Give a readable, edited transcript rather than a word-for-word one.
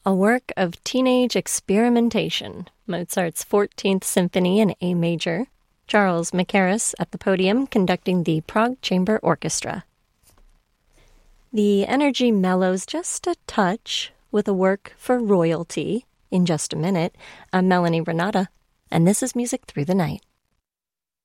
A work of teenage experimentation, Mozart's 14th Symphony in A major, Charles Mackerras at the podium conducting the Prague Chamber Orchestra. The energy mellows just a touch with a work for royalty in just a minute. I'm Melanie Renata, and this is Music Through the Night.